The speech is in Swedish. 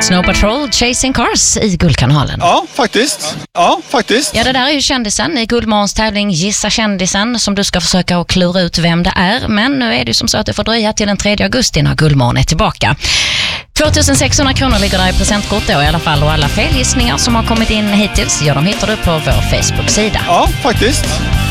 Snow Patrol, Chasing Cars i Guldkanalen. Ja, faktiskt. Ja, det där är ju kändisen i Guldmorgons tävling Gissa kändisen som du ska försöka att klura ut vem det är. Men nu är det ju som så att du får dröja till den 3 augusti när Guldmorgon är tillbaka. 2600 kronor ligger där i presentkort då i alla fall, och alla felgissningar som har kommit in hittills, ja, de hittar du på vår Facebook-sida. Ja, faktiskt.